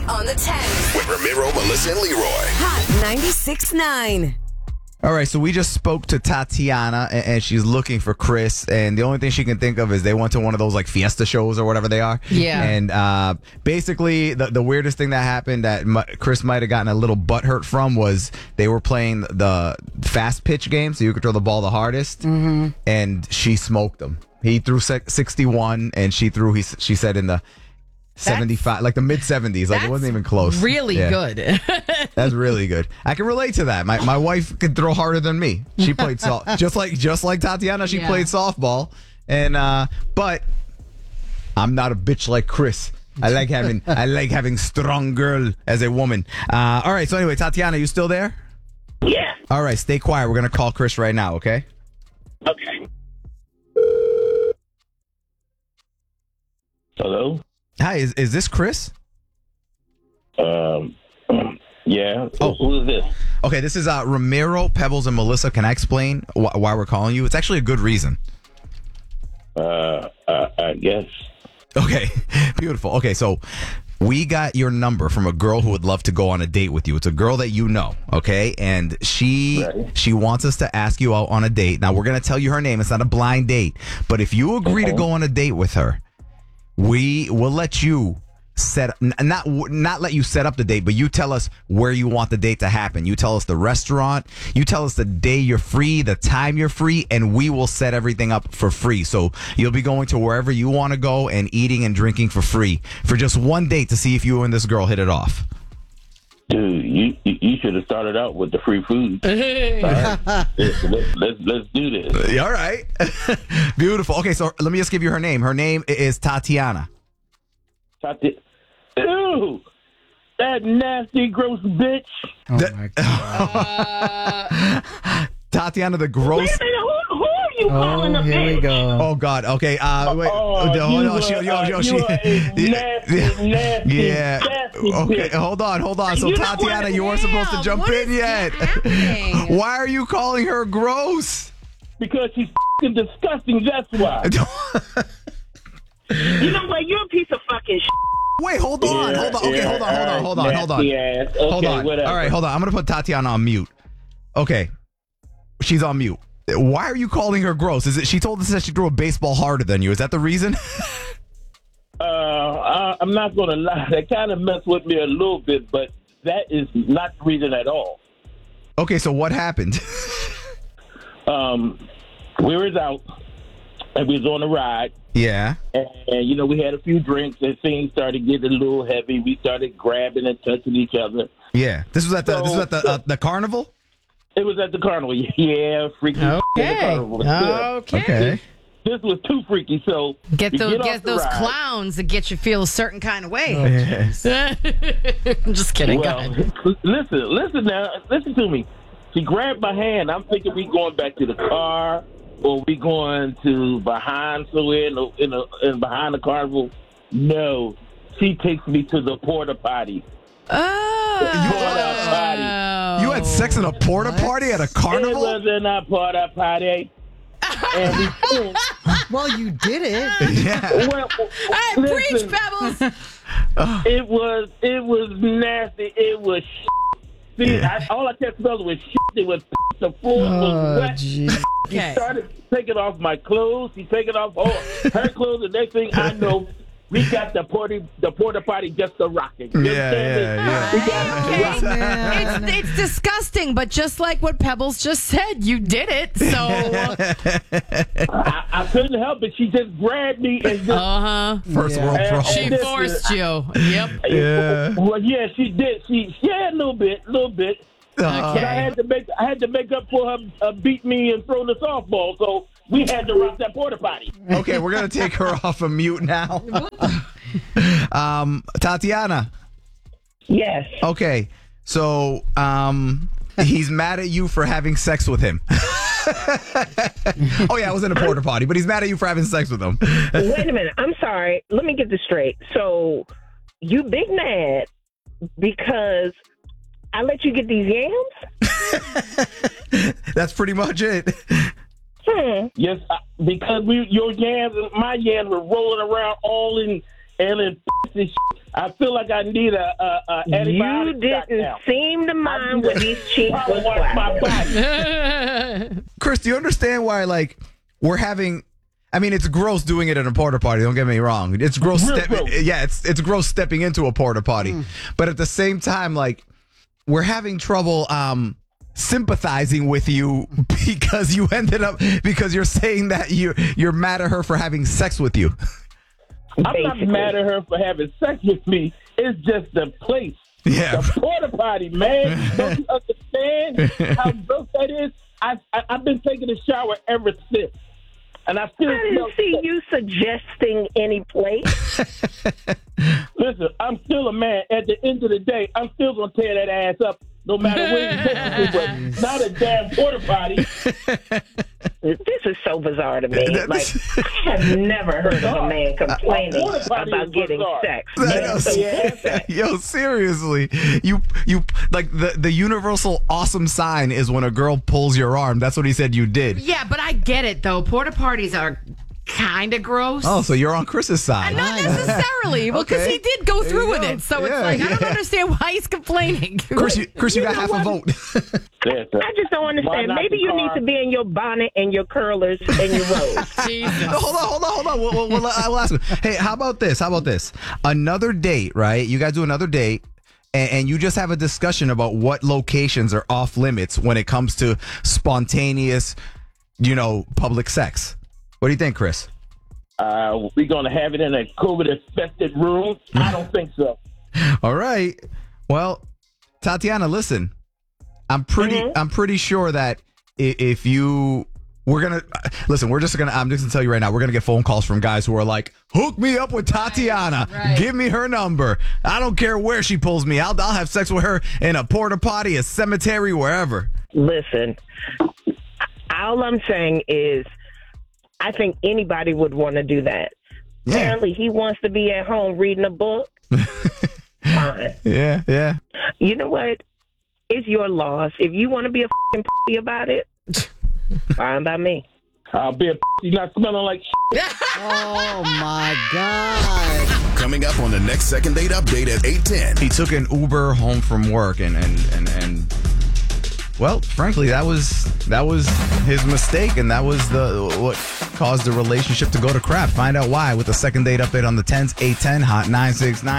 on the 10. With Ramiro, Melissa, and Leroy. Hot 96.9. All right, so we just spoke to Tatiana, and she's looking for Chris, and the only thing she can think of is they went to one of those like fiesta shows or whatever they are. Yeah. And basically, the weirdest thing that happened that Chris might have gotten a little butthurt from was they were playing the fast pitch game, so you could throw the ball the hardest, and she smoked him. He threw 61, and she threw, she said, in the 75, like the mid 70s, like it wasn't even close. Really good. That's really good. I can relate to that. My wife could throw harder than me. She played just like Tatiana. She played softball, and but I'm not a bitch like Chris. I like having strong girl as a woman. All right. So anyway, Tatiana, you still there? Yeah. All right. Stay quiet. We're gonna call Chris right now. Okay. Okay. Hello? Hi. Is this Chris? Yeah. Oh. Who is this? Okay. This is Ramiro, Pebbles, and Melissa. Can I explain why we're calling you? It's actually a good reason. I guess. Okay, beautiful. Okay, so we got your number from a girl who would love to go on a date with you. It's a girl that you know, okay? And she wants us to ask you out on a date. Now, we're going to tell you her name. It's not a blind date. But if you agree to go on a date with her, we will let you not let you set up the date, but you tell us where you want the date to happen. You tell us the restaurant, you tell us the day you're free, the time you're free, and we will set everything up for free. So you'll be going to wherever you want to go and eating and drinking for free for just one date to see if you and this girl hit it off. Dude, you should have started out with the free food. All right. Let's do this. All right. Beautiful. Okay, so let me just give you her name. Her name is Tatiana. Ew! That nasty, gross bitch. Oh my God. Tatiana the gross. Wait a minute, who are you calling a bitch? Here we go. Oh God. Okay. Wait. Nasty, yeah. nasty Okay. bitch. Hold on. So You know Tatiana, what? you weren't supposed to jump what in is yet. happening? Why are you calling her gross? Because she's fucking disgusting, that's why. You know what? You're a piece of fucking shit. Wait. Hold on. Okay. Hold on. Nasty ass. Okay, Hold on. whatever. All right. Hold on. I'm gonna put Tatiana on mute. Okay. She's on mute. Why are you calling her gross? Is it she told us that she threw a baseball harder than you? Is that the reason? I'm not going to lie. That kind of messed with me a little bit, but that is not the reason at all. Okay, so what happened? We was out, and we was on a ride. Yeah. And we had a few drinks, and things started getting a little heavy. We started grabbing and touching each other. Yeah. This was at the carnival? It was at the carnival. Yeah, freaky. At the carnival. Okay. This was too freaky, so Get we those off the those ride. clowns that get you feel a certain kind of way. I'm just kidding. Go Well, ahead. listen now. Listen to me. She grabbed my hand. I'm thinking we going back to the car, or we going to behind somewhere in behind the carnival. No, she takes me to the porta potty. Oh. You had sex in a porta potty at a carnival? It wasn't a porta potty. And we Well, you did it. Yeah. well, Hey, preach, Pebbles. it was nasty. It was shit. See, all I kept smelling was shit. It was the floor was wet. Gee. She Okay. started taking off my clothes. She taking off all her clothes. The next thing I know, we got the porta potty just a rocking. You understand me? Yeah. We got it Okay. rocking. Man. It's disgusting, but just like what Pebbles just said, you did it. So, I couldn't help it. She just grabbed me and just. First world Yeah. problem. she forced you. Yep. Yeah. Well, yeah, she did. She had a little bit. But I had to make up for her beat me and throw the softball. So we had to rock that porta potty. Okay, we're gonna take her off of mute now. Tatiana. Yes. Okay, so he's mad at you for having sex with him. Oh yeah, I was in a porta potty, but he's mad at you for having sex with him. Wait a minute. I'm sorry. Let me get this straight. So you big mad because I let you get these yams? That's pretty much it. Yes, because your yams and my yams were rolling around all in alien pussy shit. I feel like I need a antibiotic You shot didn't now. seem to mind when these cheeks Probably was wash my flat. body. Chris, do you understand why, like, we're having... I mean, it's gross doing it in a porta potty. Don't get me wrong. It's gross. Real gross. It's gross stepping into a porta potty. But at the same time, like, we're having trouble sympathizing with you because you're saying that you're mad at her for having sex with you. I'm not mad at her for having sex with me. It's just the place. Yeah. The porta potty, man. Don't you understand how gross that is? I've been taking a shower ever since. And I still I didn't see you suggesting any place. Listen, I'm still a man. At the end of the day, I'm still going to tear that ass up no matter where you take me to, but not a damn porta potty. This is so bizarre to me. Like, I have never heard of a man complaining porta potty about is getting bizarre. sex. Yo, seriously, you like the universal awesome sign is when a girl pulls your arm. That's what he said you did. Yeah, but I get it, though. Porta potties are kind of gross. Oh, so you're on Chris's side. Not necessarily. Well, because Okay. he did go There through you with go. it. So Yeah, it's like, I don't yeah. understand why he's complaining. Chris, you got half a vote. I just don't understand. Why not Maybe the you car? need to be in your bonnet and your curlers and your robes. Jesus. Hold on. Well, I'll ask you. Hey, how about this? Another date, right? You guys do another date, and you just have a discussion about what locations are off limits when it comes to spontaneous, public sex. What do you think, Chris? We're going to have it in a COVID-infected room? I don't think so. All right. Well, Tatiana, listen. I'm pretty sure that if you... I'm just gonna tell you right now, we're gonna get phone calls from guys who are like, hook me up with Tatiana. Right. Give me her number. I don't care where she pulls me. I'll have sex with her in a porta potty, a cemetery, wherever. Listen, all I'm saying is I think anybody would want to do that. Yeah. Apparently, he wants to be at home reading a book. Fine. Yeah. You know what? It's your loss. If you want to be a f***ing pussy about it, fine by me. I'll be a pussy not smelling like shit. Oh my God. Coming up on the next Second Date Update at 8:10. He took an Uber home from work and well, frankly, that was his mistake, and that was what caused the relationship to go to crap. Find out why with the Second Date Update on the 10s, 810 Hot 969.